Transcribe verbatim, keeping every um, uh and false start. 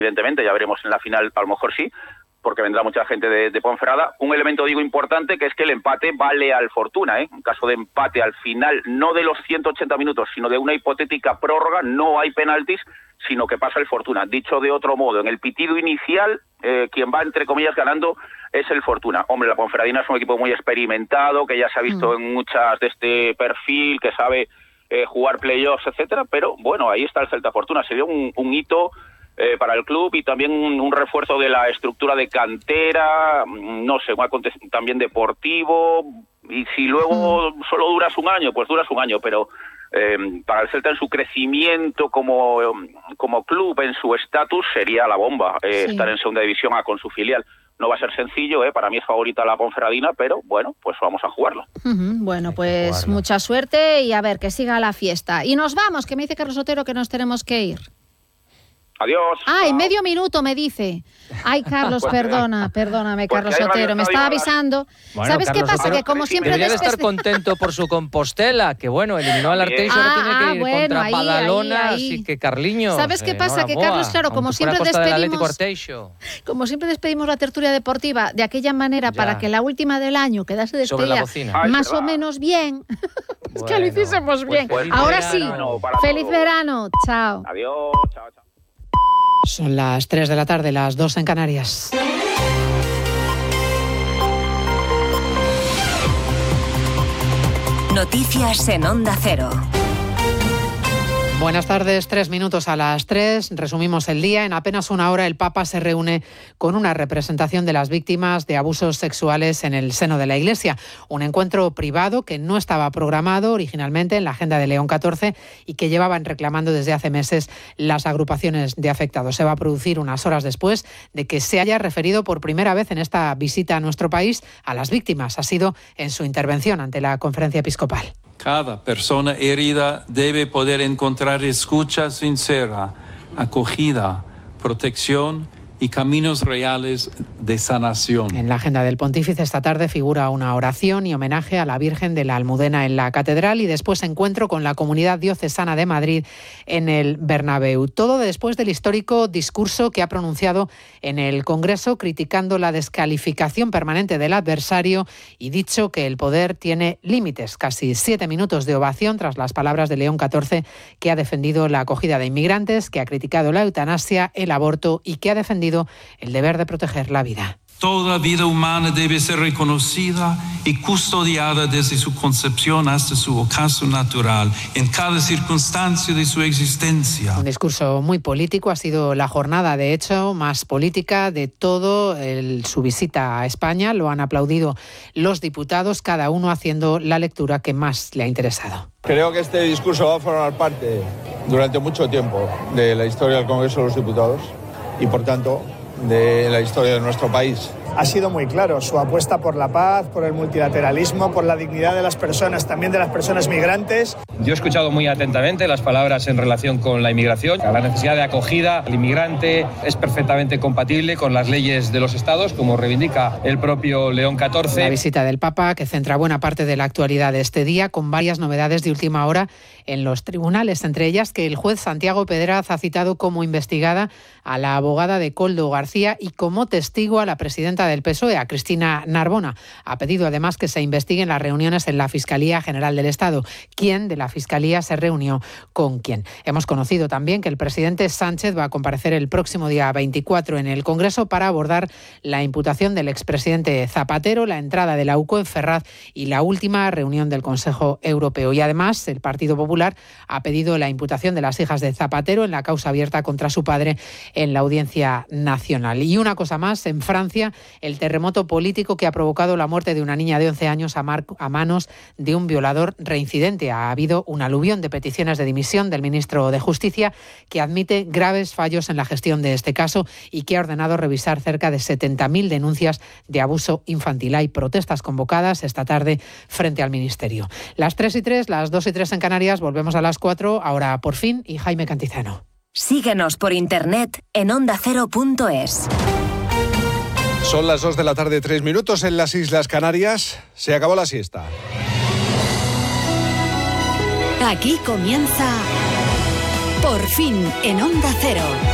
Evidentemente, ya veremos en la final, a lo mejor sí, porque vendrá mucha gente de, de Ponferrada. Un elemento, digo, importante, que es que el empate vale al Fortuna, ¿eh? En caso de empate al final, no de los ciento ochenta minutos, sino de una hipotética prórroga, no hay penaltis, sino que pasa el Fortuna. Dicho de otro modo, en el pitido inicial, eh, quien va, entre comillas, ganando es el Fortuna. Hombre, la Ponferradina es un equipo muy experimentado, que ya se ha visto mm. en muchas de este perfil, que sabe eh, jugar playoffs, etcétera, pero bueno, ahí está el Celta Fortuna. Sería un, un hito Eh, para el club y también un, un refuerzo de la estructura de cantera, no sé, un acontecimiento también deportivo, y si luego mm. solo duras un año, pues duras un año, pero eh, para el Celta en su crecimiento como, como club, en su estatus, sería la bomba eh, sí. estar en segunda división A con su filial. No va a ser sencillo, ¿eh? Para mí es favorita la Ponferradina, pero bueno, pues vamos a jugarlo. Uh-huh. Bueno, pues jugarlo. Mucha suerte y a ver, que siga la fiesta. Y nos vamos, que me dice Carlos Otero que nos tenemos que ir. Adiós. Ay, medio minuto me dice. Ay, Carlos, pues, perdona, perdóname, Carlos Otero, me estaba avisando. Bueno, ¿Sabes Carlos qué pasa? Otero, que como siempre... Debería de después... estar contento por su Compostela, que bueno, eliminó al Arteixo, ahora ah, tiene que ir bueno, contra ahí, Badalona, ahí, ahí. así que Carliños. ¿Sabes qué pasa? Que Carlos, claro, como siempre despedimos... Como siempre despedimos la tertulia deportiva de aquella manera ya. Para que la última del año quedase despedida más o menos bien. Es bueno, que lo hiciésemos bien. Pues ahora sí, verano, feliz todo. Verano. Chao. Adiós, chao, chao. Son las tres de la tarde, las dos en Canarias. Noticias en Onda Cero. Buenas tardes, tres minutos a las tres. Resumimos el día. En apenas una hora el Papa se reúne con una representación de las víctimas de abusos sexuales en el seno de la Iglesia. Un encuentro privado que no estaba programado originalmente en la agenda de León catorce y que llevaban reclamando desde hace meses las agrupaciones de afectados. Se va a producir unas horas después de que se haya referido por primera vez en esta visita a nuestro país a las víctimas. Ha sido en su intervención ante la conferencia episcopal. Cada persona herida debe poder encontrar escucha sincera, acogida, protección y caminos reales de sanación. En la agenda del pontífice esta tarde figura una oración y homenaje a la Virgen de la Almudena en la Catedral y después encuentro con la Comunidad Diocesana de Madrid en el Bernabéu. Todo después del histórico discurso que ha pronunciado en el Congreso criticando la descalificación permanente del adversario y dicho que el poder tiene límites. Casi siete minutos de ovación tras las palabras de León catorce, que ha defendido la acogida de inmigrantes, que ha criticado la eutanasia, el aborto y que ha defendido el deber de proteger la vida. Toda vida humana debe ser reconocida y custodiada desde su concepción hasta su ocaso natural, en cada circunstancia de su existencia. Un discurso muy político, ha sido la jornada, de hecho, más política de todo el, su visita a España. Lo han aplaudido los diputados, cada uno haciendo la lectura que más le ha interesado. Creo que este discurso va a formar parte durante mucho tiempo de la historia del Congreso de los Diputados y, por tanto, de la historia de nuestro país. Ha sido muy claro su apuesta por la paz, por el multilateralismo, por la dignidad de las personas, también de las personas migrantes. Yo he escuchado muy atentamente las palabras en relación con la inmigración. La necesidad de acogida al inmigrante es perfectamente compatible con las leyes de los estados, como reivindica el propio León catorce. La visita del Papa, que centra buena parte de la actualidad de este día, con varias novedades de última hora en los tribunales, entre ellas que el juez Santiago Pedraz ha citado como investigada a la abogada de Koldo García y como testigo a la presidenta del P S O E, a Cristina Narbona. Ha pedido además que se investiguen las reuniones en la Fiscalía General del Estado. ¿Quién de la Fiscalía se reunió con quién? Hemos conocido también que el presidente Sánchez va a comparecer el próximo día veinticuatro en el Congreso para abordar la imputación del expresidente Zapatero, la entrada de la U C O en Ferraz y la última reunión del Consejo Europeo. Y además, el Partido Popular ha pedido la imputación de las hijas de Zapatero en la causa abierta contra su padre en la Audiencia Nacional. Y una cosa más, en Francia, el terremoto político que ha provocado la muerte de una niña de once años a, mar- a manos de un violador reincidente. Ha habido un aluvión de peticiones de dimisión del ministro de Justicia, que admite graves fallos en la gestión de este caso y que ha ordenado revisar cerca de setenta mil denuncias de abuso infantil. Hay protestas convocadas esta tarde frente al ministerio. Las tres y tres, las dos y tres en Canarias, volvemos a las cuatro, ahora por fin, y Jaime Cantizano. Síguenos por internet en onda cero punto es. Son las dos de la tarde, tres minutos en las Islas Canarias. Se acabó la siesta. Aquí comienza Por fin en Onda Cero.